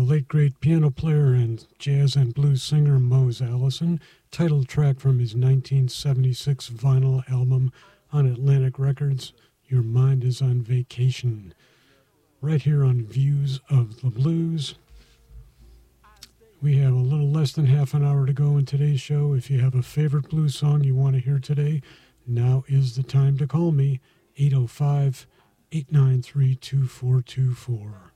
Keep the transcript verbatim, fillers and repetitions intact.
late great piano player and jazz and blues singer Mose Allison, title track from his nineteen seventy-six vinyl album on Atlantic Records, Your Mind is on Vacation, right here on Views of the Blues. We have a little less than half an hour to go in today's show. If you have a favorite blues song you want to hear today, now is the time to call me, eight oh five, eight nine three, two four two four.